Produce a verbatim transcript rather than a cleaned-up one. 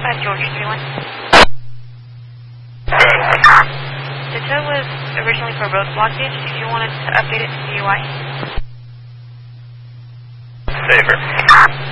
five George three one. The tow was originally for road blockage. If you wanted to update it to D U I. Safer.